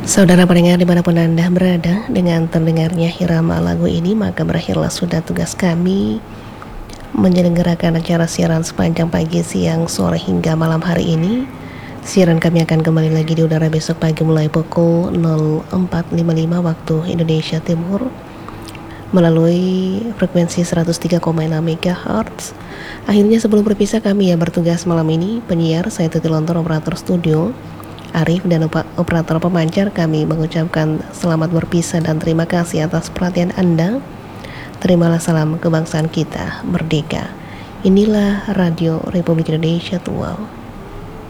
Saudara pendengar dimanapun Anda berada, dengan terdengarnya irama lagu ini maka berakhirlah sudah tugas kami menyelenggarakan acara siaran sepanjang pagi, siang, sore hingga malam hari ini. Siaran kami akan kembali lagi di udara besok pagi mulai pukul 04.55 waktu Indonesia Timur melalui frekuensi 103,6 MHz. Akhirnya sebelum berpisah kami yang bertugas malam ini, penyiar saya Tuti Lontor, operator studio Arif, dan operator pemancar, kami mengucapkan selamat berpisah dan terima kasih atas perhatian Anda. Terimalah salam kebangsaan kita merdeka. Inilah Radio Republik Indonesia Tuau.